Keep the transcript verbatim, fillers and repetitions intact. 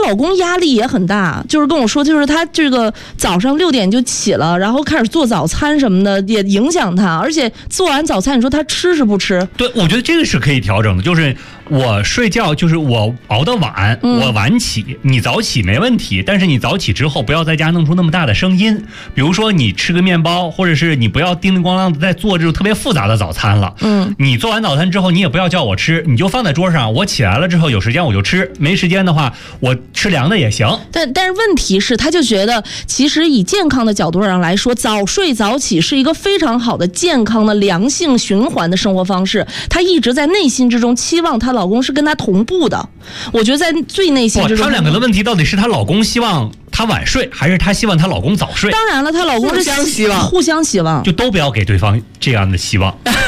老公压力也很大，就是跟我说，就是她这个早上六点就起了，然后开始做早餐什么的，也影响她。而且做完早餐，你说她吃是不吃？ 对，我觉得这个是可以调整的，就是我睡觉，就是我熬得晚， 嗯、 我晚起，你早起没问题，但是你早起之后不要在家弄出那么大的声音。比如说你吃个面包，或者是你不要叮叮咣啷的在做这种特别复杂的早餐了。 嗯， 你做完早餐之后，你也不要叫我吃，你就放在桌上，我起来了之后有时间我就吃，没时间的话我吃凉的也行。 但但是问题是，他就觉得其实以健康的角度上来说，早睡早起是一个非常好的健康的良性循环的生活方式。她一直在内心之中期望她老公是跟她同步的。我觉得在最内心之中， 他们两个的问题到底是她老公希望她晚睡，还是她希望她老公早睡？ 当然了，她老公是互相希望， 互相希望， 就都不要给对方这样的希望。